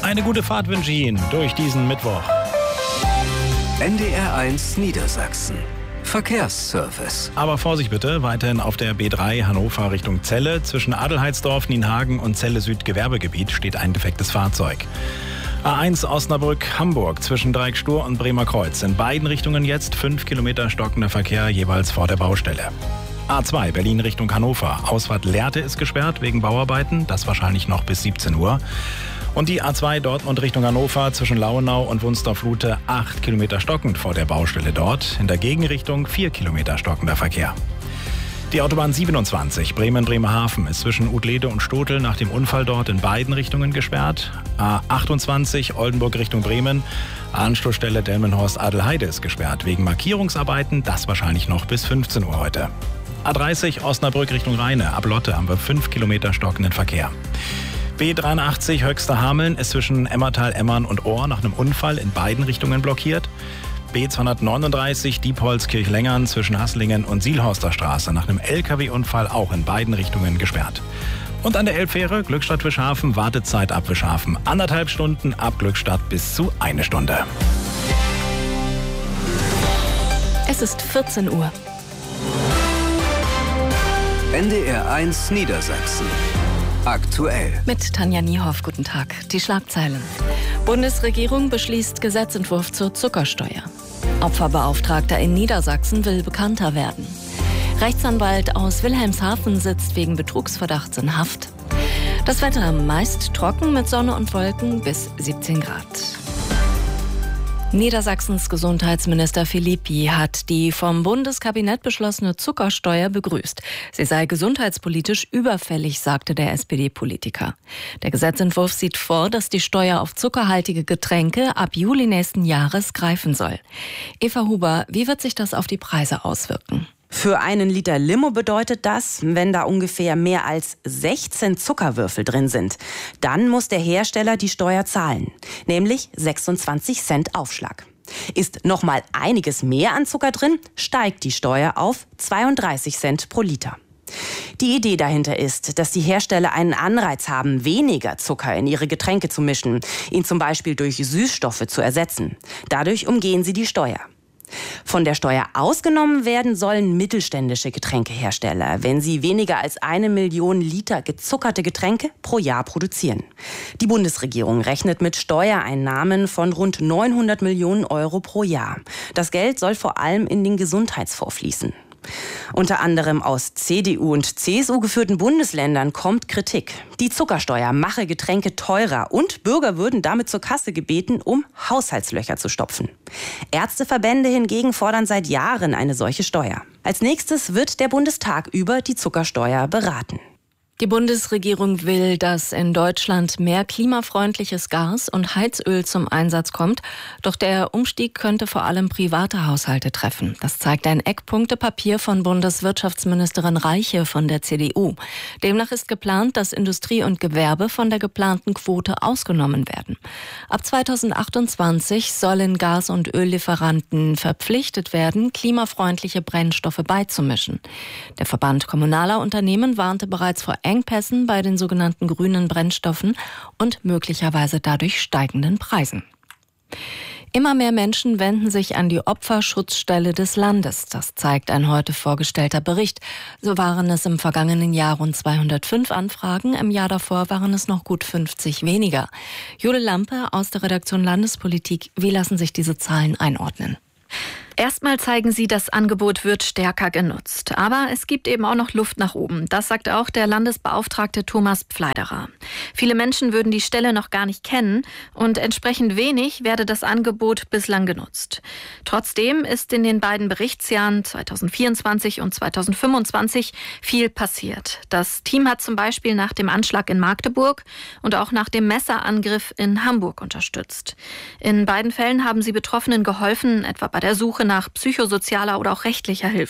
Eine gute Fahrt wünsche ich Ihnen durch diesen Mittwoch. NDR1 Niedersachsen. Verkehrsservice. Aber Vorsicht bitte, weiterhin auf der B3 Hannover Richtung Celle. Zwischen Adelheidsdorf, Nienhagen und Celle Süd Gewerbegebiet steht ein defektes Fahrzeug. A1 Osnabrück-Hamburg zwischen Dreieckstur und Bremer Kreuz. In beiden Richtungen jetzt 5 Kilometer stockender Verkehr jeweils vor der Baustelle. A2 Berlin Richtung Hannover. Ausfahrt Lehrte ist gesperrt wegen Bauarbeiten. Das wahrscheinlich noch bis 17 Uhr. Und die A2 Dortmund Richtung Hannover zwischen Lauenau und Wunstorf-Lute 8 Kilometer stockend vor der Baustelle dort. In der Gegenrichtung 4 Kilometer stockender Verkehr. Die Autobahn 27 Bremen-Bremerhaven ist zwischen Utlede und Stotel nach dem Unfall dort in beiden Richtungen gesperrt. A28 Oldenburg Richtung Bremen. Anschlussstelle Delmenhorst-Adelheide ist gesperrt wegen Markierungsarbeiten. Das wahrscheinlich noch bis 15 Uhr heute. A30 Osnabrück Richtung Rheine. Ab Lotte haben wir 5 Kilometer stockenden Verkehr. B83 Höxter Hameln ist zwischen Emmertal, Emmern und Ohr nach einem Unfall in beiden Richtungen blockiert. B239 Diepholz-Kirchlengern zwischen Hasslingen und Sielhorster Straße nach einem LKW-Unfall auch in beiden Richtungen gesperrt. Und an der Elbfähre Glückstadt-Wischhafen Wartezeit ab Wischhafen 1,5 Stunden, ab Glückstadt bis zu 1 Stunde. Es ist 14 Uhr. NDR1 Niedersachsen. Aktuell. Mit Tanja Niehoff, guten Tag. Die Schlagzeilen. Bundesregierung beschließt Gesetzentwurf zur Zuckersteuer. Opferbeauftragter in Niedersachsen will bekannter werden. Rechtsanwalt aus Wilhelmshaven sitzt wegen Betrugsverdachts in Haft. Das Wetter meist trocken mit Sonne und Wolken bis 17 Grad. Niedersachsens Gesundheitsminister Philippi hat die vom Bundeskabinett beschlossene Zuckersteuer begrüßt. Sie sei gesundheitspolitisch überfällig, sagte der SPD-Politiker. Der Gesetzentwurf sieht vor, dass die Steuer auf zuckerhaltige Getränke ab Juli nächsten Jahres greifen soll. Eva Huber, wie wird sich das auf die Preise auswirken? Für einen Liter Limo bedeutet das, wenn da ungefähr mehr als 16 Zuckerwürfel drin sind, dann muss der Hersteller die Steuer zahlen, nämlich 26 Cent Aufschlag. Ist noch mal einiges mehr an Zucker drin, steigt die Steuer auf 32 Cent pro Liter. Die Idee dahinter ist, dass die Hersteller einen Anreiz haben, weniger Zucker in ihre Getränke zu mischen, ihn zum Beispiel durch Süßstoffe zu ersetzen. Dadurch umgehen sie die Steuer. Von der Steuer ausgenommen werden sollen mittelständische Getränkehersteller, wenn sie weniger als 1 Million Liter gezuckerte Getränke pro Jahr produzieren. Die Bundesregierung rechnet mit Steuereinnahmen von rund 900 Millionen Euro pro Jahr. Das Geld soll vor allem in den Gesundheitsfonds fließen. Unter anderem aus CDU und CSU geführten Bundesländern kommt Kritik. Die Zuckersteuer mache Getränke teurer und Bürger würden damit zur Kasse gebeten, um Haushaltslöcher zu stopfen. Ärzteverbände hingegen fordern seit Jahren eine solche Steuer. Als nächstes wird der Bundestag über die Zuckersteuer beraten. Die Bundesregierung will, dass in Deutschland mehr klimafreundliches Gas und Heizöl zum Einsatz kommt. Doch der Umstieg könnte vor allem private Haushalte treffen. Das zeigt ein Eckpunktepapier von Bundeswirtschaftsministerin Reiche von der CDU. Demnach ist geplant, dass Industrie und Gewerbe von der geplanten Quote ausgenommen werden. Ab 2028 sollen Gas- und Öllieferanten verpflichtet werden, klimafreundliche Brennstoffe beizumischen. Der Verband kommunaler Unternehmen warnte bereits vor Engpässen bei den sogenannten grünen Brennstoffen und möglicherweise dadurch steigenden Preisen. Immer mehr Menschen wenden sich an die Opferschutzstelle des Landes. Das zeigt ein heute vorgestellter Bericht. So waren es im vergangenen Jahr rund 205 Anfragen. Im Jahr davor waren es noch gut 50 weniger. Jule Lampe aus der Redaktion Landespolitik. Wie lassen sich diese Zahlen einordnen? Erstmal zeigen sie, das Angebot wird stärker genutzt. Aber es gibt eben auch noch Luft nach oben. Das sagt auch der Landesbeauftragte Thomas Pfleiderer. Viele Menschen würden die Stelle noch gar nicht kennen und entsprechend wenig werde das Angebot bislang genutzt. Trotzdem ist in den beiden Berichtsjahren 2024 und 2025 viel passiert. Das Team hat zum Beispiel nach dem Anschlag in Magdeburg und auch nach dem Messerangriff in Hamburg unterstützt. In beiden Fällen haben sie Betroffenen geholfen, etwa bei der Suche nach psychosozialer oder auch rechtlicher Hilfe.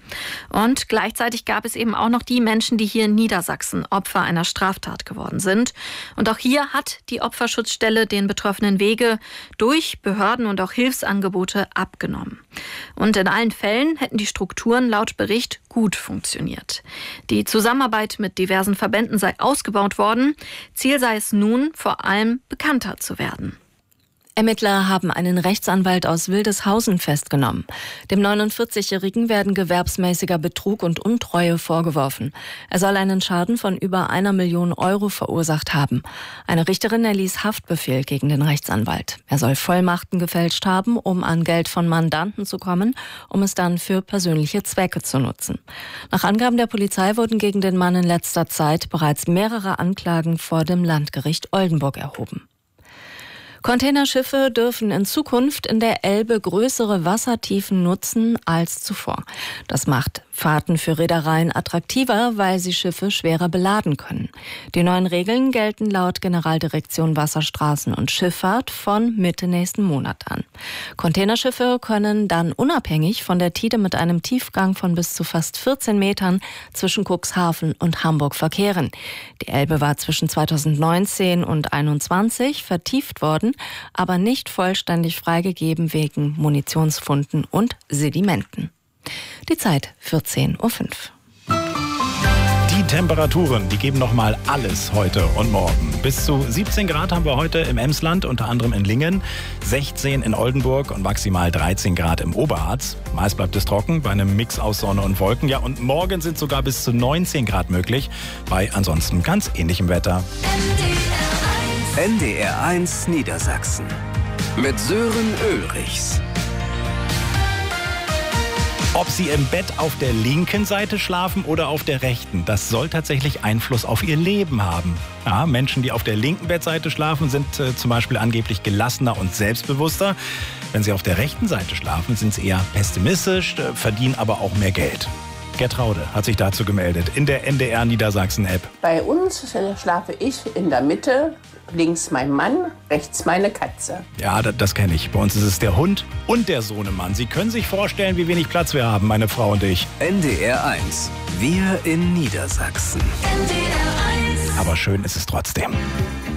Und gleichzeitig gab es eben auch noch die Menschen, die hier in Niedersachsen Opfer einer Straftat geworden sind. Und auch hier hat die Opferschutzstelle den Betroffenen Wege durch Behörden und auch Hilfsangebote abgenommen. Und in allen Fällen hätten die Strukturen laut Bericht gut funktioniert. Die Zusammenarbeit mit diversen Verbänden sei ausgebaut worden. Ziel sei es nun, vor allem bekannter zu werden. Ermittler haben einen Rechtsanwalt aus Wildeshausen festgenommen. Dem 49-Jährigen werden gewerbsmäßiger Betrug und Untreue vorgeworfen. Er soll einen Schaden von über 1 Million Euro verursacht haben. Eine Richterin erließ Haftbefehl gegen den Rechtsanwalt. Er soll Vollmachten gefälscht haben, um an Geld von Mandanten zu kommen, um es dann für persönliche Zwecke zu nutzen. Nach Angaben der Polizei wurden gegen den Mann in letzter Zeit bereits mehrere Anklagen vor dem Landgericht Oldenburg erhoben. Containerschiffe dürfen in Zukunft in der Elbe größere Wassertiefen nutzen als zuvor. Das macht Fahrten für Reedereien attraktiver, weil sie Schiffe schwerer beladen können. Die neuen Regeln gelten laut Generaldirektion Wasserstraßen und Schifffahrt von Mitte nächsten Monat an. Containerschiffe können dann unabhängig von der Tide mit einem Tiefgang von bis zu fast 14 Metern zwischen Cuxhaven und Hamburg verkehren. Die Elbe war zwischen 2019 und 2021 vertieft worden, aber nicht vollständig freigegeben wegen Munitionsfunden und Sedimenten. Die Zeit 14:05 Uhr. Die Temperaturen, die geben noch mal alles heute und morgen. Bis zu 17 Grad haben wir heute im Emsland, unter anderem in Lingen, 16 in Oldenburg und maximal 13 Grad im Oberharz. Meist bleibt es trocken bei einem Mix aus Sonne und Wolken. Ja, und morgen sind sogar bis zu 19 Grad möglich, bei ansonsten ganz ähnlichem Wetter. NDR1 Niedersachsen mit Sören Ulrichs. Ob Sie im Bett auf der linken Seite schlafen oder auf der rechten, das soll tatsächlich Einfluss auf Ihr Leben haben. Ja, Menschen, die auf der linken Bettseite schlafen, sind zum Beispiel angeblich gelassener und selbstbewusster. Wenn sie auf der rechten Seite schlafen, sind sie eher pessimistisch, verdienen aber auch mehr Geld. Gertraude hat sich dazu gemeldet in der NDR Niedersachsen-App. Bei uns schlafe ich in der Mitte, links mein Mann, rechts meine Katze. Ja, das kenne ich. Bei uns ist es der Hund und der Sohnemann. Sie können sich vorstellen, wie wenig Platz wir haben, meine Frau und ich. NDR1, wir in Niedersachsen. Aber schön ist es trotzdem.